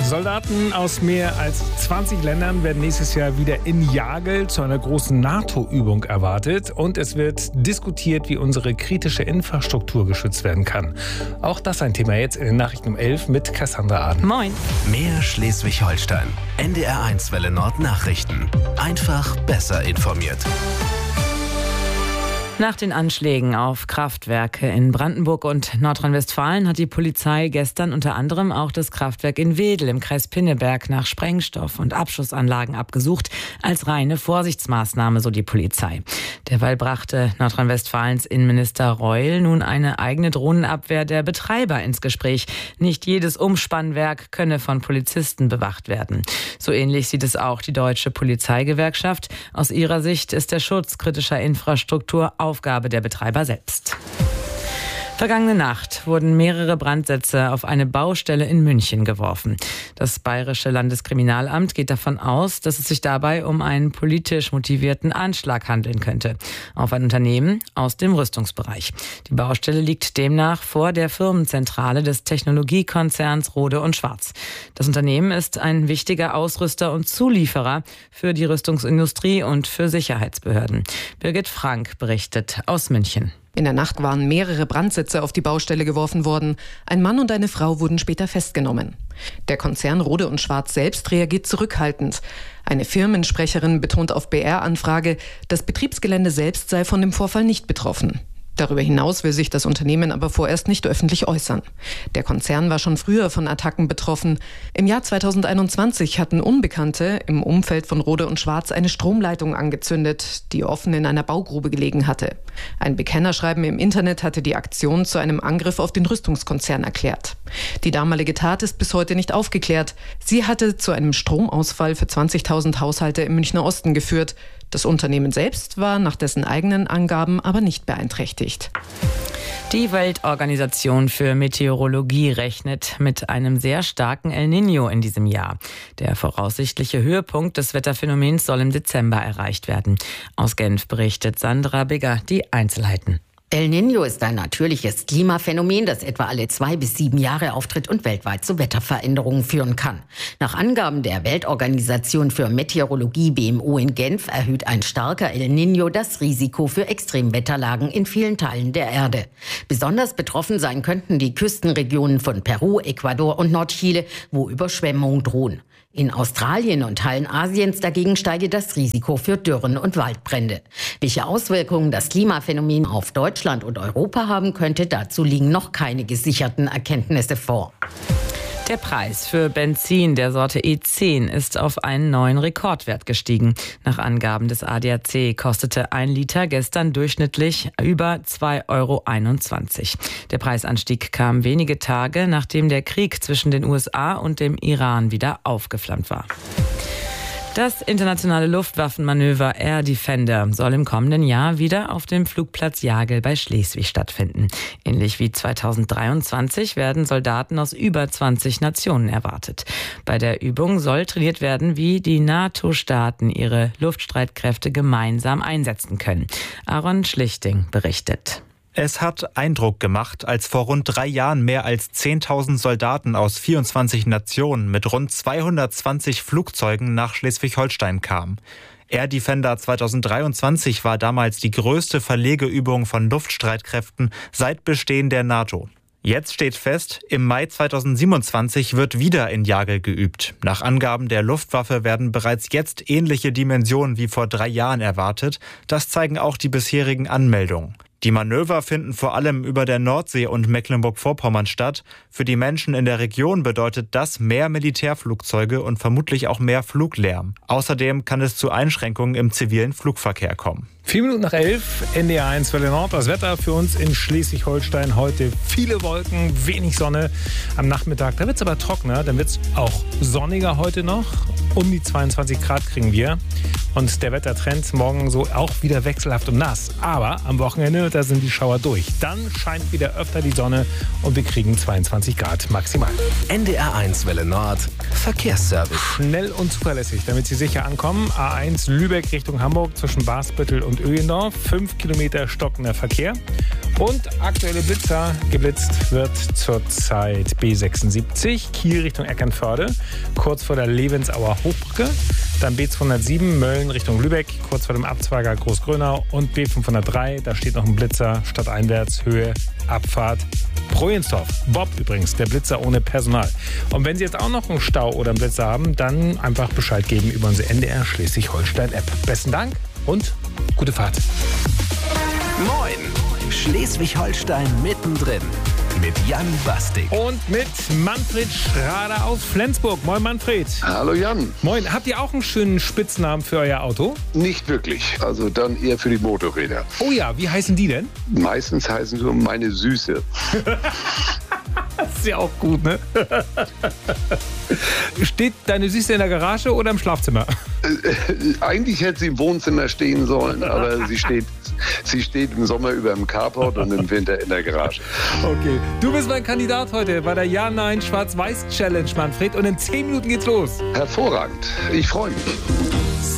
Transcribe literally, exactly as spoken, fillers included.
Soldaten aus mehr als zwanzig Ländern werden nächstes Jahr wieder in Jagel zu einer großen NATO-Übung erwartet. Und es wird diskutiert, wie unsere kritische Infrastruktur geschützt werden kann. Auch das ein Thema jetzt in den Nachrichten um elf mit Cassandra Aden. Moin. Mehr Schleswig-Holstein. N D R eins Welle Nord Nachrichten. Einfach besser informiert. Nach den Anschlägen auf Kraftwerke in Brandenburg und Nordrhein-Westfalen hat die Polizei gestern unter anderem auch das Kraftwerk in Wedel im Kreis Pinneberg nach Sprengstoff und Abschussanlagen abgesucht, als reine Vorsichtsmaßnahme, so die Polizei. Derweil brachte Nordrhein-Westfalens Innenminister Reul nun eine eigene Drohnenabwehr der Betreiber ins Gespräch. Nicht jedes Umspannwerk könne von Polizisten bewacht werden. So ähnlich sieht es auch die Deutsche Polizeigewerkschaft. Aus ihrer Sicht ist der Schutz kritischer Infrastruktur Aufgabe der Betreiber selbst. Vergangene Nacht wurden mehrere Brandsätze auf eine Baustelle in München geworfen. Das Bayerische Landeskriminalamt geht davon aus, dass es sich dabei um einen politisch motivierten Anschlag handeln könnte. Auf ein Unternehmen aus dem Rüstungsbereich. Die Baustelle liegt demnach vor der Firmenzentrale des Technologiekonzerns Rohde und Schwarz. Das Unternehmen ist ein wichtiger Ausrüster und Zulieferer für die Rüstungsindustrie und für Sicherheitsbehörden. Birgit Frank berichtet aus München. In der Nacht waren mehrere Brandsätze auf die Baustelle geworfen worden. Ein Mann und eine Frau wurden später festgenommen. Der Konzern Rohde und Schwarz selbst reagiert zurückhaltend. Eine Firmensprecherin betont auf B R-Anfrage, das Betriebsgelände selbst sei von dem Vorfall nicht betroffen. Darüber hinaus will sich das Unternehmen aber vorerst nicht öffentlich äußern. Der Konzern war schon früher von Attacken betroffen. Im Jahr zweitausendeinundzwanzig hatten Unbekannte im Umfeld von Rohde und Schwarz eine Stromleitung angezündet, die offen in einer Baugrube gelegen hatte. Ein Bekennerschreiben im Internet hatte die Aktion zu einem Angriff auf den Rüstungskonzern erklärt. Die damalige Tat ist bis heute nicht aufgeklärt. Sie hatte zu einem Stromausfall für zwanzigtausend Haushalte im Münchner Osten geführt. Das Unternehmen selbst war nach dessen eigenen Angaben aber nicht beeinträchtigt. Die Weltorganisation für Meteorologie rechnet mit einem sehr starken El Niño in diesem Jahr. Der voraussichtliche Höhepunkt des Wetterphänomens soll im Dezember erreicht werden. Aus Genf berichtet Sandra Bigger die Einzelheiten. El Niño ist ein natürliches Klimaphänomen, das etwa alle zwei bis sieben Jahre auftritt und weltweit zu Wetterveränderungen führen kann. Nach Angaben der Weltorganisation für Meteorologie B M O in Genf erhöht ein starker El Niño das Risiko für Extremwetterlagen in vielen Teilen der Erde. Besonders betroffen sein könnten die Küstenregionen von Peru, Ecuador und Nordchile, wo Überschwemmungen drohen. In Australien und Teilen Asiens dagegen steige das Risiko für Dürren und Waldbrände. Welche Auswirkungen das Klimaphänomen auf Deutschland und Europa haben könnte, dazu liegen noch keine gesicherten Erkenntnisse vor. Der Preis für Benzin der Sorte E zehn ist auf einen neuen Rekordwert gestiegen. Nach Angaben des A D A C kostete ein Liter gestern durchschnittlich über zwei Euro einundzwanzig. Der Preisanstieg kam wenige Tage, nachdem der Krieg zwischen den U S A und dem Iran wieder aufgeflammt war. Das internationale Luftwaffenmanöver Air Defender soll im kommenden Jahr wieder auf dem Flugplatz Jagel bei Schleswig stattfinden. Ähnlich wie zweitausenddreiundzwanzig werden Soldaten aus über zwanzig Nationen erwartet. Bei der Übung soll trainiert werden, wie die NATO-Staaten ihre Luftstreitkräfte gemeinsam einsetzen können. Aaron Schlichting berichtet. Es hat Eindruck gemacht, als vor rund drei Jahren mehr als zehntausend Soldaten aus vierundzwanzig Nationen mit rund zweihundertzwanzig Flugzeugen nach Schleswig-Holstein kamen. Air Defender zweitausenddreiundzwanzig war damals die größte Verlegeübung von Luftstreitkräften seit Bestehen der NATO. Jetzt steht fest, im Mai zweitausendsiebenundzwanzig wird wieder in Jagel geübt. Nach Angaben der Luftwaffe werden bereits jetzt ähnliche Dimensionen wie vor drei Jahren erwartet. Das zeigen auch die bisherigen Anmeldungen. Die Manöver finden vor allem über der Nordsee und Mecklenburg-Vorpommern statt. Für die Menschen in der Region bedeutet das mehr Militärflugzeuge und vermutlich auch mehr Fluglärm. Außerdem kann es zu Einschränkungen im zivilen Flugverkehr kommen. Vier Minuten nach elf, N D R eins Welle Nord. Das Wetter für uns in Schleswig-Holstein heute. Viele Wolken, wenig Sonne am Nachmittag. Da wird es aber trockener, dann wird es auch sonniger heute noch. Um die zweiundzwanzig Grad kriegen wir. Und der Wettertrend morgen so auch wieder wechselhaft und nass. Aber am Wochenende, da sind die Schauer durch. Dann scheint wieder öfter die Sonne und wir kriegen zweiundzwanzig Grad maximal. N D R eins Welle Nord, Verkehrsservice. Schnell und zuverlässig, damit Sie sicher ankommen. A eins Lübeck Richtung Hamburg zwischen Basbüttel und Öhendorf. Fünf Kilometer stockender Verkehr. Und aktuelle Blitzer, geblitzt wird zurzeit B sechsundsiebzig, Kiel Richtung Eckernförde, kurz vor der Levensauer Hochbrücke. Dann B zweihundertsieben, Mölln Richtung Lübeck, kurz vor dem Abzweiger Großgrönau. Und B fünfhundertdrei, da steht noch ein Blitzer, stadteinwärts, Höhe, Abfahrt, Projensdorf. Bob übrigens, der Blitzer ohne Personal. Und wenn Sie jetzt auch noch einen Stau oder einen Blitzer haben, dann einfach Bescheid geben über unsere N D R Schleswig-Holstein-App. Besten Dank und gute Fahrt. Moin! Schleswig-Holstein mittendrin mit Jan Bastik. Und mit Manfred Schrader aus Flensburg. Moin Manfred. Hallo Jan. Moin. Habt ihr auch einen schönen Spitznamen für euer Auto? Nicht wirklich. Also dann eher für die Motorräder. Oh ja, wie heißen die denn? Meistens heißen sie meine Süße. Das ist ja auch gut, ne? Steht deine Süße in der Garage oder im Schlafzimmer? Äh, eigentlich hätte sie im Wohnzimmer stehen sollen, aber sie steht, sie steht im Sommer über dem Carport und im Winter in der Garage. Okay, du bist mein Kandidat heute bei der Ja-Nein-Schwarz-Weiß-Challenge, Manfred. Und in zehn Minuten geht's los. Hervorragend. Ich freue mich.